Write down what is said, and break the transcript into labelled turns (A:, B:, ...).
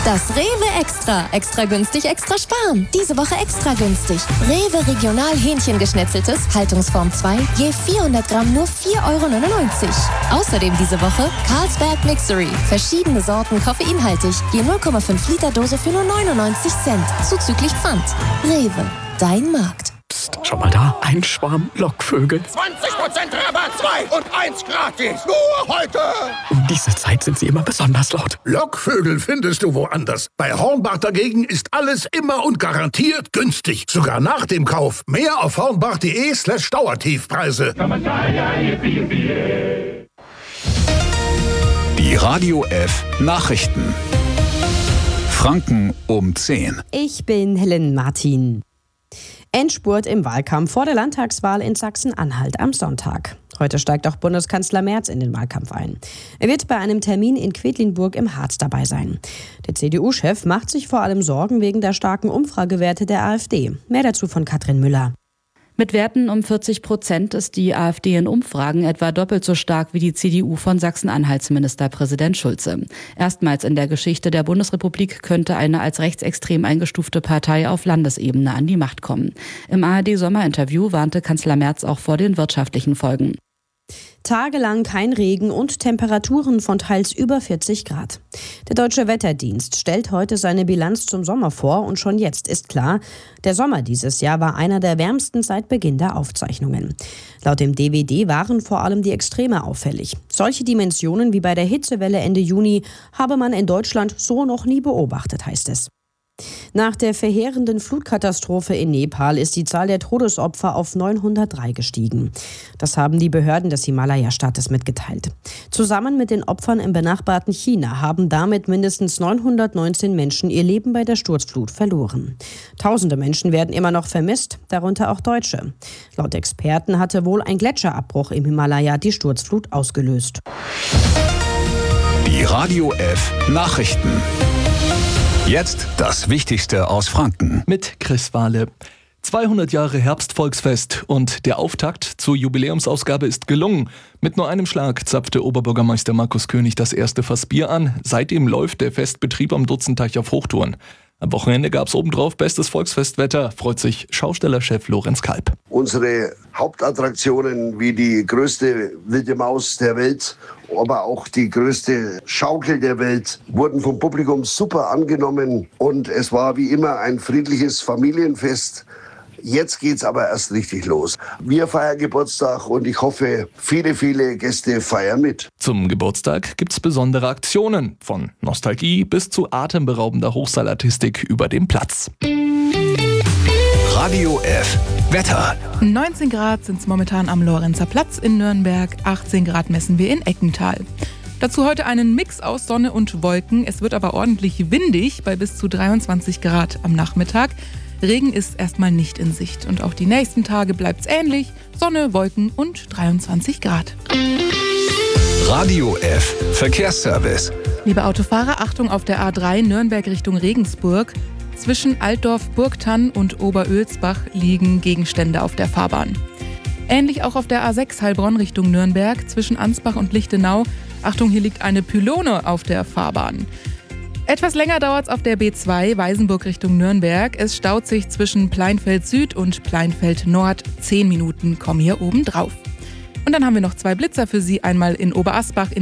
A: Das Rewe Extra. Extra günstig, extra sparen. Diese Woche extra günstig. Rewe Regional Hähnchengeschnetzeltes, Haltungsform 2, je 400 Gramm nur 4,99 €. Außerdem diese Woche Carlsberg Mixery. Verschiedene Sorten koffeinhaltig, je 0,5 Liter Dose für nur 99 Cent. Zuzüglich Pfand. Rewe, dein Markt.
B: Psst, schau mal da, ein Schwarm Lockvögel.
C: 20% Rabatt, 2 und 1 gratis. Nur heute.
B: Um diese Zeit sind sie immer besonders laut.
D: Lockvögel findest du woanders. Bei Hornbach dagegen ist alles immer und garantiert günstig. Sogar nach dem Kauf. Mehr auf hornbach.de/Dauertiefpreise.
E: Die Radio F Nachrichten. Franken um 10.
F: Ich bin Helen Martin. Endspurt im Wahlkampf vor der Landtagswahl in Sachsen-Anhalt am Sonntag. Heute steigt auch Bundeskanzler Merz in den Wahlkampf ein. Er wird bei einem Termin in Quedlinburg im Harz dabei sein. Der CDU-Chef macht sich vor allem Sorgen wegen der starken Umfragewerte der AfD. Mehr dazu von Katrin Müller.
G: Mit Werten um 40% ist die AfD in Umfragen etwa doppelt so stark wie die CDU von Sachsen-Anhalts Ministerpräsident Schulze. Erstmals in der Geschichte der Bundesrepublik könnte eine als rechtsextrem eingestufte Partei auf Landesebene an die Macht kommen. Im ARD-Sommerinterview warnte Kanzler Merz auch vor den wirtschaftlichen Folgen.
F: Tagelang kein Regen und Temperaturen von teils über 40 Grad. Der Deutsche Wetterdienst stellt heute seine Bilanz zum Sommer vor und schon jetzt ist klar, der Sommer dieses Jahr war einer der wärmsten seit Beginn der Aufzeichnungen. Laut dem DWD waren vor allem die Extreme auffällig. Solche Dimensionen wie bei der Hitzewelle Ende Juni habe man in Deutschland so noch nie beobachtet, heißt es. Nach der verheerenden Flutkatastrophe in Nepal ist die Zahl der Todesopfer auf 903 gestiegen. Das haben die Behörden des Himalaya-Staates mitgeteilt. Zusammen mit den Opfern im benachbarten China haben damit mindestens 919 Menschen ihr Leben bei der Sturzflut verloren. Tausende Menschen werden immer noch vermisst, darunter auch Deutsche. Laut Experten hatte wohl ein Gletscherabbruch im Himalaya die Sturzflut ausgelöst.
E: Die Radio F Nachrichten. Jetzt das Wichtigste aus Franken.
H: Mit Chris Wahle. 200 Jahre Herbstvolksfest und der Auftakt zur Jubiläumsausgabe ist gelungen. Mit nur einem Schlag zapfte Oberbürgermeister Markus König das erste Fass Bier an. Seitdem läuft der Festbetrieb am Dutzenteich auf Hochtouren. Am Wochenende gab es obendrauf bestes Volksfestwetter, freut sich Schaustellerchef Lorenz Kalb.
I: Unsere Hauptattraktionen wie die größte wilde Maus der Welt, aber auch die größte Schaukel der Welt, wurden vom Publikum super angenommen und es war wie immer ein friedliches Familienfest. Jetzt geht's aber erst richtig los. Wir feiern Geburtstag und ich hoffe, viele, viele Gäste feiern mit.
H: Zum Geburtstag gibt's besondere Aktionen. Von Nostalgie bis zu atemberaubender Hochsalatistik über dem Platz.
E: Radio F Wetter.
J: 19 Grad sind es momentan am Lorenzer Platz in Nürnberg. 18 Grad messen wir in Eckental. Dazu heute einen Mix aus Sonne und Wolken. Es wird aber ordentlich windig bei bis zu 23 Grad am Nachmittag. Regen ist erstmal nicht in Sicht und auch die nächsten Tage bleibt es ähnlich. Sonne, Wolken und 23 Grad.
E: Radio F Verkehrsservice.
J: Liebe Autofahrer, Achtung auf der A3 Nürnberg Richtung Regensburg. Zwischen Altdorf, Burgthann und Oberölsbach liegen Gegenstände auf der Fahrbahn. Ähnlich auch auf der A6 Heilbronn Richtung Nürnberg. Zwischen Ansbach und Lichtenau. Achtung, hier liegt eine Pylone auf der Fahrbahn. Etwas länger dauert es auf der B2 Weißenburg Richtung Nürnberg. Es staut sich zwischen Pleinfeld Süd und Pleinfeld Nord. 10 Minuten kommen hier oben drauf. Und dann haben wir noch 2 Blitzer für Sie. Einmal in Oberasbach in